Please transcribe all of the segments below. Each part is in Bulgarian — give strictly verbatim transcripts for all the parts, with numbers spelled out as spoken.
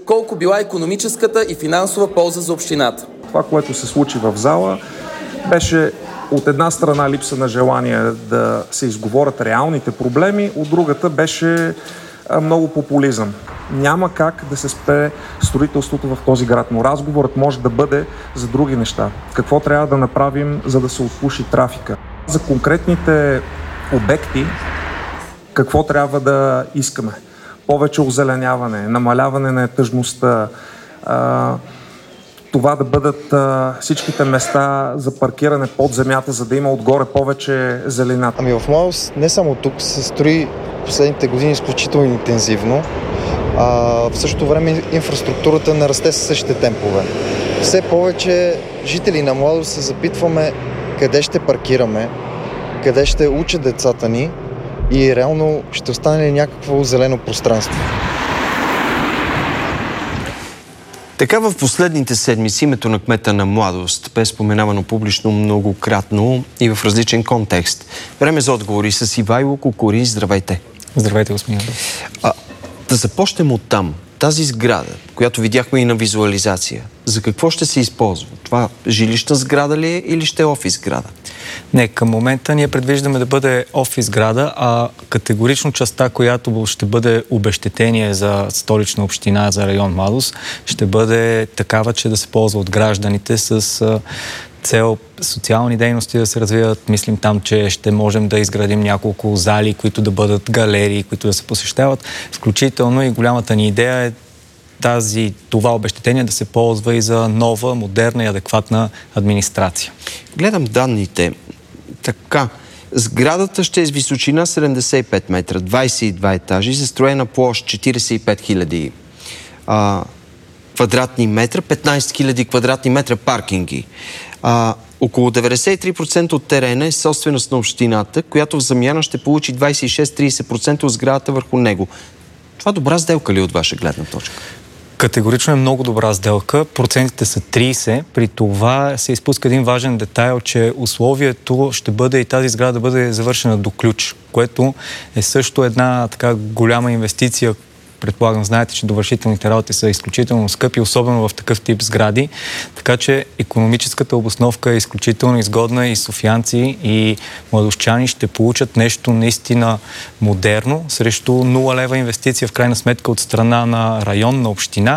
колко била икономическата и финансова полза за общината. Това, което се случи в зала, беше от една страна липса на желание да се изговорят реалните проблеми, от другата беше много популизъм. Няма как да се спре строителството в този град, но разговорът може да бъде за други неща. Какво трябва да направим, за да се отпуши трафика? За конкретните обекти, какво трябва да искаме? Повече озеленяване, намаляване на етажността, това да бъдат а, всичките места за паркиране под земята, за да има отгоре повече зелената. Ами в Младост не само тук се строи последните години изключително интензивно, а в същото време инфраструктурата не расте със същите темпове. Все повече жители на Младост се запитваме къде ще паркираме, къде ще учат децата ни и реално ще остане ли някакво зелено пространство. Така в последните седмици името на кмета на Младост бе споменавано публично многократно и в различен контекст. Време за отговори с Ивайло Кукурин. Здравейте. Здравейте, господин. А, да започнем от там. Тази сграда, която видяхме и на визуализация, за какво ще се използва? Това жилищна сграда ли е или ще е офис сграда? Не, към момента ние предвиждаме да бъде офис сграда, а категорично частта, която ще бъде обезщетение за Столична община, за район Младост, ще бъде такава, че да се ползва от гражданите с цел социални дейности да се развиват. Мислим там, че ще можем да изградим няколко зали, които да бъдат галерии, които да се посещават. Включително и голямата ни идея е тази, това обезщетение да се ползва и за нова, модерна и адекватна администрация. Гледам данните. Така, сградата ще е с височина седемдесет и пет метра, двадесет и два етажи, застроена площ четиридесет и пет хиляди а, квадратни метра, петнадесет хиляди квадратни метра паркинги. А, около деветдесет и три процента от терена е собственост на общината, която в замяна ще получи двадесет и шест до тридесет процента от сградата върху него. Това добра сделка ли от ваша гледна точка? Категорично е много добра сделка. Процентите са тридесет. При това се изпуска един важен детайл, че условието ще бъде и тази сграда да бъде завършена до ключ, което е също една така голяма инвестиция. Предполагам, знаете, че довършителните работи са изключително скъпи, особено в такъв тип сгради. Така че икономическата обосновка е изключително изгодна и софиянци и младожчани ще получат нещо наистина модерно срещу нула лева инвестиция в крайна сметка от страна на район, на община.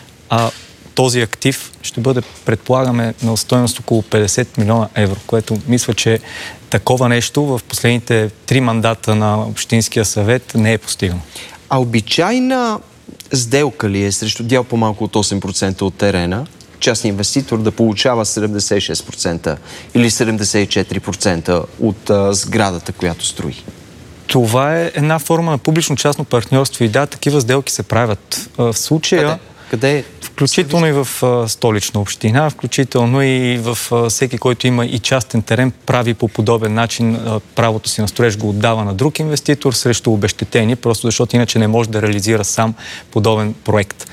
А този актив ще бъде, предполагаме, на стойност около петдесет милиона евро, което мисля, че такова нещо в последните три мандата на Общинския съвет не е постигано. А обичайна сделка ли е срещу дял по-малко от осем процента от терена, частният инвеститор да получава седемдесет и шест процента или седемдесет и четири процента от а, сградата, която строи? Това е една форма на публично-частно партньорство и да, такива сделки се правят. В случая... Къде? Къде е? Включително и в а, Столична община, включително и в а, всеки, който има и частен терен, прави по подобен начин а, правото си на строеж го отдава на друг инвеститор срещу обезщетение, просто защото иначе не може да реализира сам подобен проект.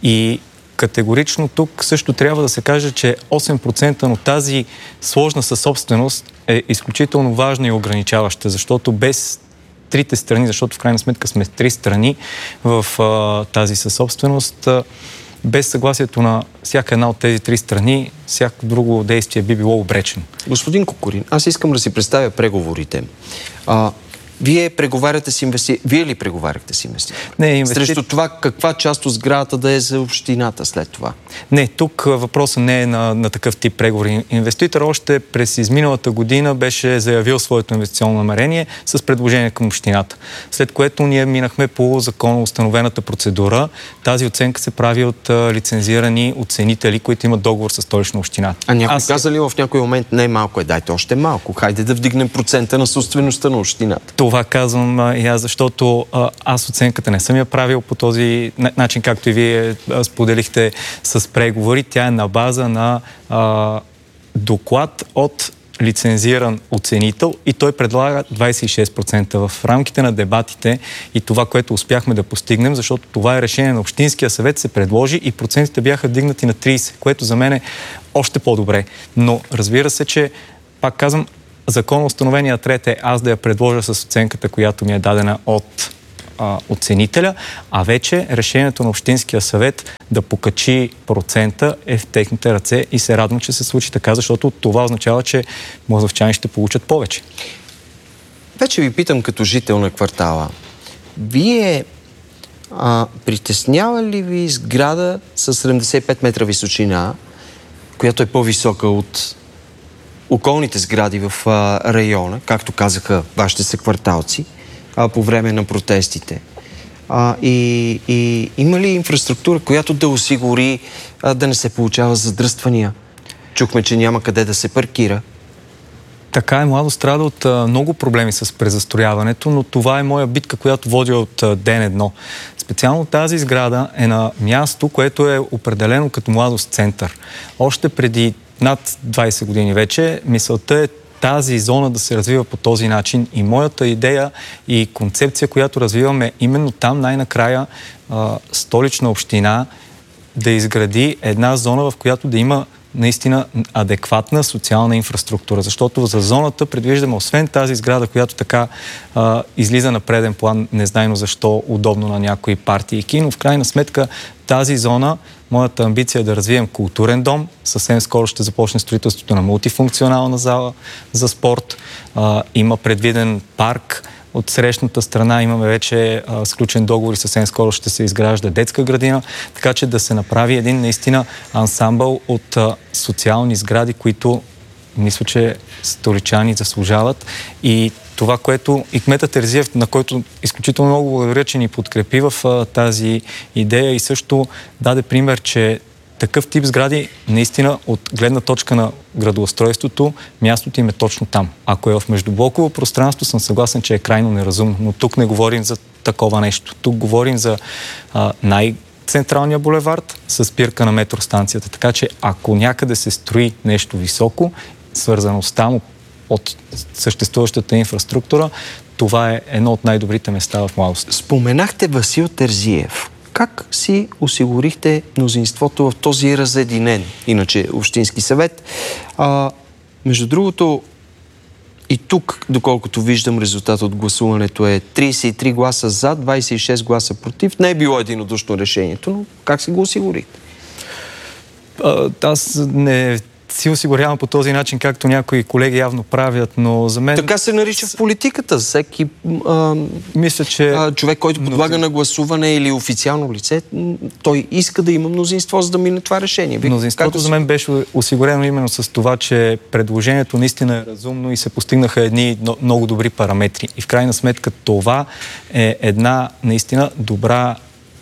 И категорично тук също трябва да се каже, че осем процента от тази сложна съсобственост е изключително важна и ограничаваща, защото без трите страни, защото в крайна сметка сме три страни в а, тази съсобственост, а, без съгласието на всяка една от тези три страни, всяко друго действие би било обречено. Господин Кукурин, аз искам да си представя преговорите. А, Вие преговаряте с инвеститор. Вие ли преговаряхте с инвеститор? Не, инвеститор... Срещу това каква част от сградата да е за общината след това? Не, тук въпросът не е на, на такъв тип преговори. Инвеститор още през изминалата година беше заявил своето инвестиционно намерение с предложение към общината. След което ние минахме по законно установената процедура. Тази оценка се прави от а, лицензирани оценители, които имат договор с Столична община. А някой аз... каза ли в някой момент не малко е, дайте още малко, хайде да вдигнем процента на собствеността на общината? Това казвам а, и аз, защото а, аз оценката не съм я правил по този начин, както и вие а, споделихте с преговори. Тя е на база на а, доклад от лицензиран оценител и той предлага двадесет и шест процента в рамките на дебатите и това, което успяхме да постигнем, защото това е решение на Общинския съвет, се предложи и процентите бяха вдигнати на тридесет, което за мен е още по-добре. Но разбира се, че пак казвам, законно установения ред е аз да я предложа с оценката, която ми е дадена от а, оценителя, а вече решението на Общинския съвет да покачи процента е в техните ръце и се радвам, че се случи така, защото това означава, че младовчани ще получат повече. Вече ви питам като жител на квартала. Вие а, притеснява ли ви сграда с седемдесет и пет метра височина, която е по-висока от околните сгради в а, района, както казаха вашите съкварталци, а, по време на протестите? А, и, и има ли инфраструктура, която да осигури а, да не се получава задръствания? Чухме, че няма къде да се паркира. Така е, Младост страда от а, много проблеми с презастрояването, но това е моя битка, която водя от а, ден едно. Специално тази сграда е на място, което е определено като Младост център. Още преди над двайсет години вече мисълта е тази зона да се развива по този начин и моята идея и концепция, която развиваме именно там най-накрая а, Столична община да изгради една зона, в която да има наистина адекватна социална инфраструктура. Защото за зоната предвиждаме, освен тази сграда, която така а, излиза на преден план, незнайно защо, удобно на някои партии и кино, в крайна сметка тази зона, моята амбиция е да развием културен дом. Съвсем скоро ще започне строителството на мултифункционална зала за спорт. А, има предвиден парк. От срещната страна имаме вече а, сключен договор и съвсем скоро ще се изгражда детска градина, така че да се направи един наистина ансамбъл от а, социални сгради, които мисля, че столичани заслужават. И това, което и кметът Терзиев, на който изключително много благодаря, че ни подкрепи в а, тази идея и също даде пример, че такъв тип сгради, наистина, от гледна точка на градоустройството, мястото им е точно там. Ако е в междублоково пространство, съм съгласен, че е крайно неразумно, но тук не говорим за такова нещо. Тук говорим за а, най-централния булевард с спирка на метростанцията. Така че, ако някъде се строи нещо високо, свързаността му от съществуващата инфраструктура, това е едно от най-добрите места в Младост. Споменахте Васил Терзиев. Как си осигурихте мнозинството в този разединен, иначе Общински съвет? А, между другото, и тук, доколкото виждам, резултат от гласуването е трийсет и три гласа за, двайсет и шест гласа против. Не е било единодушно решението, но как си го осигурихте? А, аз не си осигурявам по този начин, както някои колеги явно правят, но за мен... Така се нарича в политиката. Всеки а, мисля, че... а, човек, който подлага на гласуване или официално лице, той иска да има мнозинство, за да мине това решение. Мнозинството как... за мен беше осигурено именно с това, че предложението наистина е разумно и се постигнаха едни много добри параметри. И в крайна сметка това е една наистина добра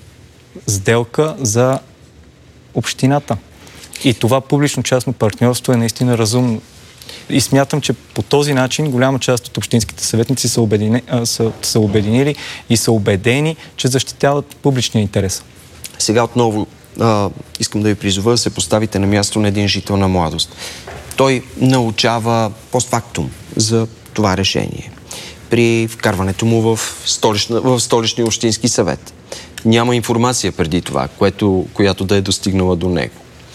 сделка за общината. И това публично-частно партньорство е наистина разумно. И смятам, че по този начин голяма част от общинските съветници са, обедини, а, са, са обединили и са убедени, че защитяват публичния интерес. Сега отново а, искам да ви призова да се поставите на място на един жител на Младост. Той научава постфактум за това решение. При вкарването му в, столична, в столичния общински съвет. Няма информация преди това, което, която да е достигнала до него.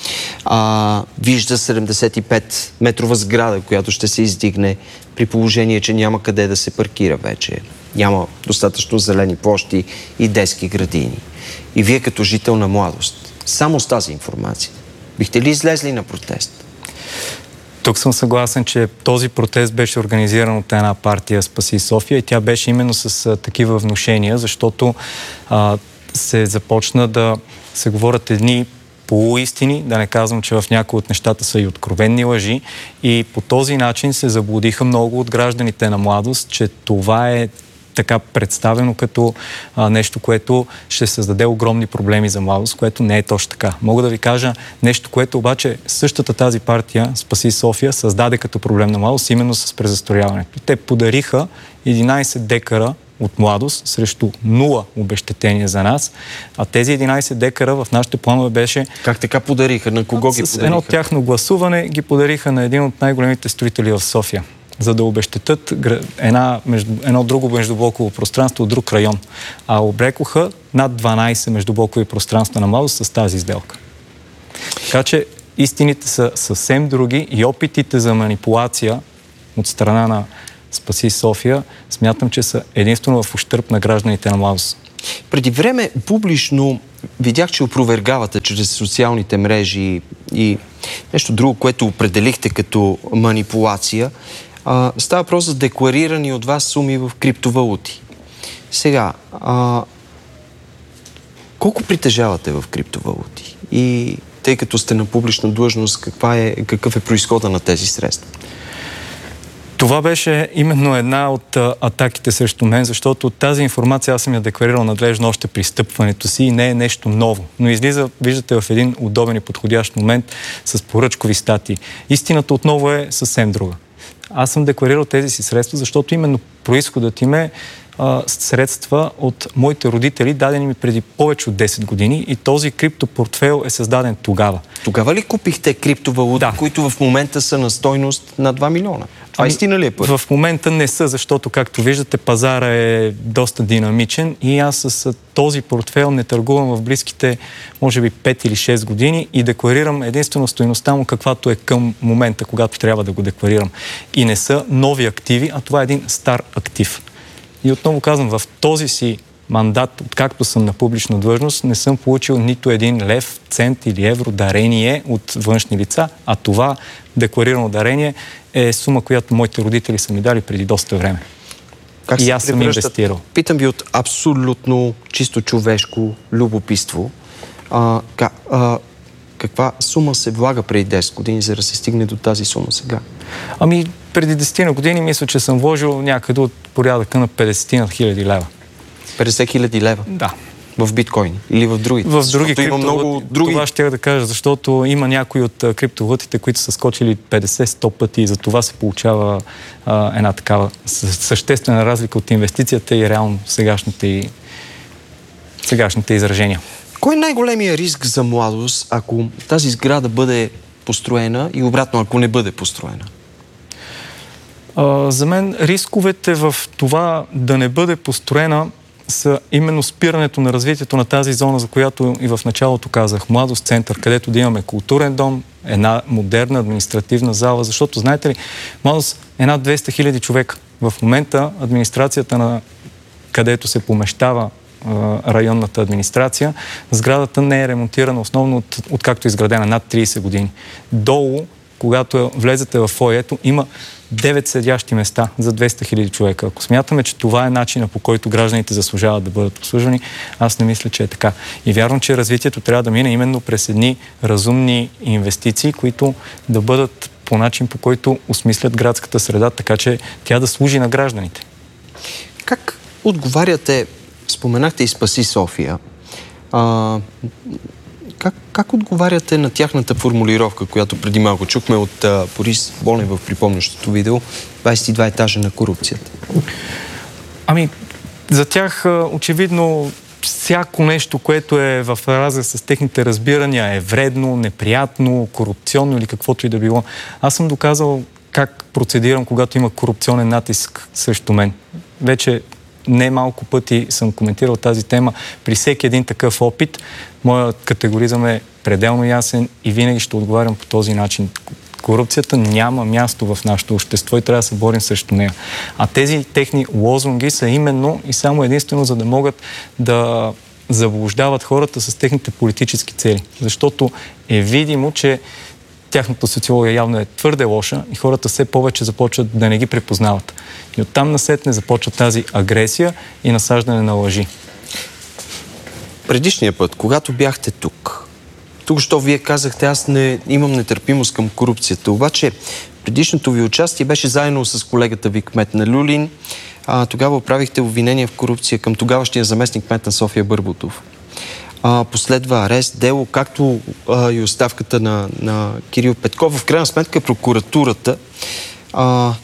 А, вижда седемдесет и пет метрова сграда, която ще се издигне при положение, че няма къде да се паркира вече. Няма достатъчно зелени площи и детски градини. И вие като жител на Младост, само с тази информация, бихте ли излезли на протест? Тук съм съгласен, че този протест беше организиран от една партия Спаси София и тя беше именно с а, такива внушения, защото а, се започна да се говорят едни полуистини, да не казвам, че в някои от нещата са и откровенни лъжи, и по този начин се заблудиха много от гражданите на Младост, че това е така представено като а, нещо, което ще създаде огромни проблеми за Младост, което не е точно така. Мога да ви кажа нещо, което обаче същата тази партия Спаси София създаде като проблем на Младост, именно с презастрояването. Те подариха единайсет декара от Младост срещу нула обезщетение за нас, а тези единайсет декара в нашите планове беше... Как така подариха? На кого ги подариха? С едно тяхно гласуване ги подариха на един от най-големите строители в София, за да обезщетат една, между, едно друго междублоково пространство от друг район. А обрекоха над дванайсет междублокови пространства на Младост с тази сделка. Така че истините са съвсем други и опитите за манипулация от страна на Спаси София, смятам, че са единствено в ущърб на гражданите на Младост. Преди време публично видях, че опровергавате чрез социалните мрежи и нещо друго, което определихте като манипулация. А, става въпрос за декларирани от вас суми в криптовалути. Сега, а, колко притежавате в криптовалути? И тъй като сте на публична длъжност, каква е, какъв е произхода на тези средства? Това беше именно една от а, атаките срещу мен, защото тази информация аз съм я декларирал надлежно още при стъпването си и не е нещо ново. Но излиза, виждате, в един удобен и подходящ момент с поръчкови статии. Истината отново е съвсем друга. Аз съм декларирал тези си средства, защото именно произходът им е а, средства от моите родители, дадени ми преди повече от десет години, и този криптопортфейл е създаден тогава. Тогава ли купихте криптовалути, да, които в момента са на стойност на два милиона? Това ами, истина ли е първо? В момента не са, защото, както виждате, пазара е доста динамичен и аз с този портфейл не търгувам в близките, може би, пет или шест години и декларирам единствено стойността му, каквато е към момента, когато трябва да го декларирам. И не са нови активи, а това е един стар актив. И отново казвам, в този си мандат, откакто съм на публична длъжност, не съм получил нито един лев, цент или евро дарение от външни лица, а това декларирано дарение е сума, която моите родители са ми дали преди доста време. Как и аз съм инвестирал. Питам ви от абсолютно чисто човешко любопитство. А, ка, а, каква сума се влага преди десет години, за да се стигне до тази сума сега? Ами, преди десет години мисля, че съм вложил някъде от порядъка на петдесет хиляди лева. петдесет хиляди лева? Да. В биткоини или в други? В други криптовалути. Много други... Това ще я да кажа, защото има някои от криптовалутите, които са скочили петдесет-сто пъти и за това се получава а, една такава съществена разлика от инвестицията и реално сегашните, и... сегашните изражения. Кой е най-големия риск за Младост, ако тази сграда бъде построена и обратно, ако не бъде построена? А, за мен рисковете в това да не бъде построена са именно спирането на развитието на тази зона, за която и в началото казах, Младост център, където да имаме културен дом, една модерна административна зала, защото, знаете ли, Младост е над двеста хиляди човека. В момента администрацията, на където се помещава районната администрация, сградата не е ремонтирана основно от, откакто е изградена над трийсет години. Долу, когато влезете в фоайето, има девет седящи места за двеста хиляди човека. Ако смятаме, че това е начина, по който гражданите заслужават да бъдат обслужвани, аз не мисля, че е така. И вярвам, че развитието трябва да мине именно през едни разумни инвестиции, които да бъдат по начин, по който осмислят градската среда, така че тя да служи на гражданите. Как отговаряте, споменахте и Спаси София, а, Как, как отговаряте на тяхната формулировка, която преди малко чухме от а, Борис Болнев в припомнящото видео, двайсет и два етажа на корупцията? Ами, за тях очевидно всяко нещо, което е в разрез с техните разбирания, е вредно, неприятно, корупционно или каквото и да било. Аз съм доказал как процедирам, когато има корупционен натиск срещу мен. Вече не малко пъти съм коментирал тази тема. При всеки един такъв опит, моят категоризъм е пределно ясен и винаги ще отговарям по този начин. Корупцията няма място в нашето общество и трябва да се борим срещу нея. А тези техни лозунги са именно и само единствено, за да могат да заблуждават хората с техните политически цели. Защото е видимо, че тяхната социология явно е твърде лоша и хората все повече започват да не ги препознават. И оттам насетне започва тази агресия и насаждане на лъжи. Предишния път, когато бяхте тук, тук що вие казахте, аз не имам нетърпимост към корупцията, обаче предишното ви участие беше заедно с колегата ви кмет на Люлин. А, тогава правихте обвинения в корупция към тогавашния заместник кмет на София Бърбутов. А, последва арест, дело, както а, и оставката на, на Кирил Петков. В крайна сметка прокуратурата, а,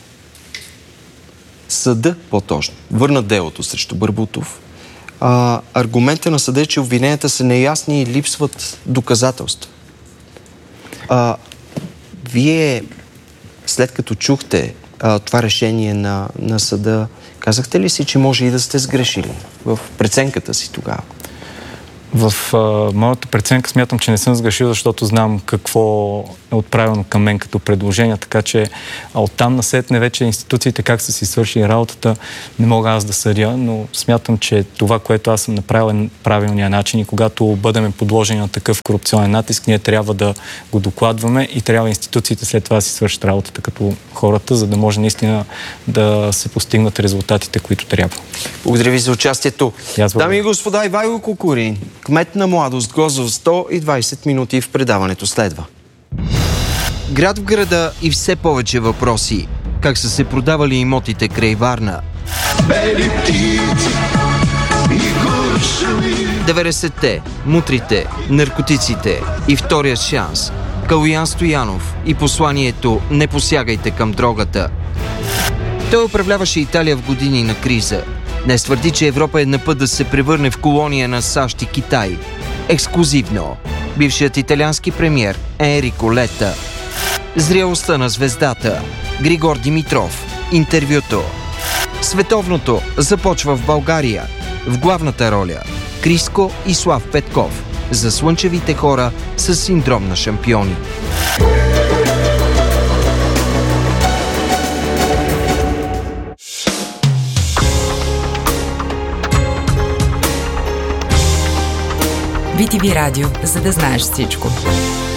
съда по-точно, върна делото срещу Бърбутов. А, аргумента на съда е, че обвиненията са неясни и липсват доказателства. А, вие, след като чухте а, това решение на, на съда, казахте ли си, че може и да сте сгрешили в преценката си тогава? В а, моята преценка смятам, че не съм сгрешил, защото знам какво е отправено към мен като предложение, така че а оттам насетне вече институциите как са си свършили работата, не мога аз да съдя, но смятам, че това, което аз съм направил е правилния начин и когато бъдем подложени на такъв корупционен натиск, ние трябва да го докладваме и трябва институциите след това да си свършат работата като хората, за да може наистина да се постигнат резултатите, които трябва. Благодаря ви за участието. Дами и господа, Ивайло Кукурин, кмет на Младост, гост в сто и двайсет минути в предаването следва. Град в града и все повече въпроси. Как са се продавали имотите край Варна? деветдесетте, мутрите, наркотиците и втория шанс. Калоян Стоянов и посланието "Не посягайте към дрогата". Той управляваше Италия в години на криза. Днес твърди, че Европа е на път да се превърне в колония на САЩ и Китай. Ексклузивно. Бившият италиански премиер Енрико Лета. Зрелостта на звездата. Григор Димитров. Интервюто. Световното започва в България. В главната роля Криско и Слав Петков. За слънчевите хора с синдром на шампиони. би ти ви Радио, за да знаеш всичко.